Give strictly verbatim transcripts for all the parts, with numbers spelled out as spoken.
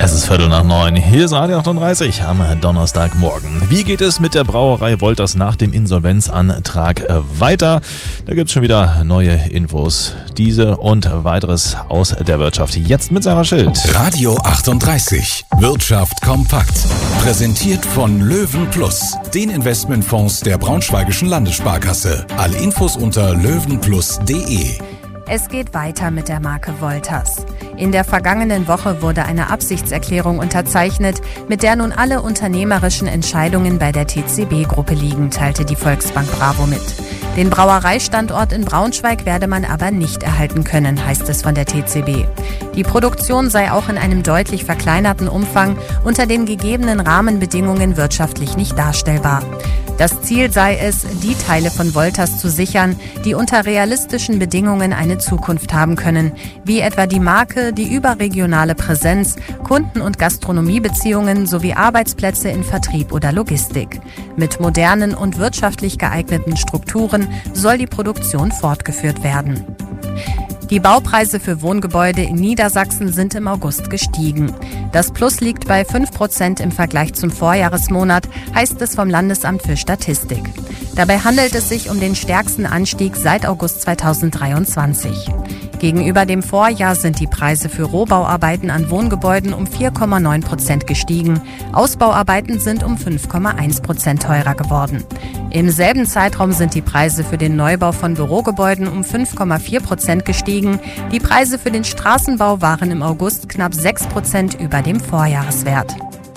Es ist Viertel nach neun. Hier ist Radio achtunddreißig am Donnerstagmorgen. Wie geht es mit der Brauerei Wolters nach dem Insolvenzantrag weiter? Da gibt es schon wieder neue Infos. Diese und weiteres aus der Wirtschaft. Jetzt mit Sarah Schild. Radio achtunddreißig. Wirtschaft kompakt. Präsentiert von Löwen Plus, den Investmentfonds der Braunschweigischen Landessparkasse. Alle Infos unter löwenplus punkt de. Es geht weiter mit der Marke Wolters. In der vergangenen Woche wurde eine Absichtserklärung unterzeichnet, mit der nun alle unternehmerischen Entscheidungen bei der T C B-Gruppe liegen, teilte die Volksbank Bravo mit. Den Brauereistandort in Braunschweig werde man aber nicht erhalten können, heißt es von der T C B. Die Produktion sei auch in einem deutlich verkleinerten Umfang unter den gegebenen Rahmenbedingungen wirtschaftlich nicht darstellbar. Das Ziel sei es, die Teile von Wolters zu sichern, die unter realistischen Bedingungen eine Zukunft haben können, wie etwa die Marke, die überregionale Präsenz, Kunden- und Gastronomiebeziehungen sowie Arbeitsplätze in Vertrieb oder Logistik. Mit modernen und wirtschaftlich geeigneten Strukturen soll die Produktion fortgeführt werden. Die Baupreise für Wohngebäude in Niedersachsen sind im August gestiegen. Das Plus liegt bei fünf Prozent im Vergleich zum Vorjahresmonat, heißt es vom Landesamt für Statistik. Dabei handelt es sich um den stärksten Anstieg seit August zweitausenddreiundzwanzig. Gegenüber dem Vorjahr sind die Preise für Rohbauarbeiten an Wohngebäuden um vier Komma neun Prozent gestiegen. Ausbauarbeiten sind um fünf Komma eins Prozent teurer geworden. Im selben Zeitraum sind die Preise für den Neubau von Bürogebäuden um fünf Komma vier Prozent gestiegen. Die Preise für den Straßenbau waren im August knapp sechs Prozent über dem Vorjahreswert.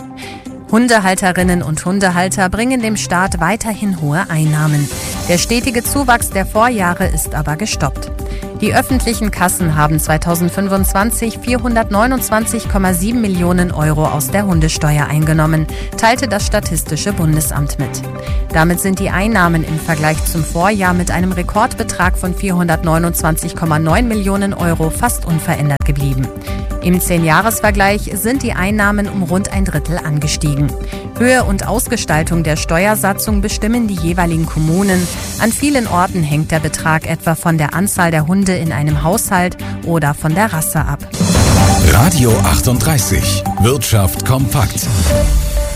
Hundehalterinnen und Hundehalter bringen dem Staat weiterhin hohe Einnahmen. Der stetige Zuwachs der Vorjahre ist aber gestoppt. Die öffentlichen Kassen haben zweitausendfünfundzwanzig vierhundertneunundzwanzig Komma sieben Millionen Euro aus der Hundesteuer eingenommen, teilte das Statistische Bundesamt mit. Damit sind die Einnahmen im Vergleich zum Vorjahr mit einem Rekordbetrag von vierhundertneunundzwanzig Komma neun Millionen Euro fast unverändert geblieben. Im Zehn-Jahres-Vergleich sind die Einnahmen um rund ein Drittel angestiegen. Höhe und Ausgestaltung der Steuersatzung bestimmen die jeweiligen Kommunen. An vielen Orten hängt der Betrag etwa von der Anzahl der Hunde in einem Haushalt oder von der Rasse ab. Radio achtunddreißig. Wirtschaft kompakt.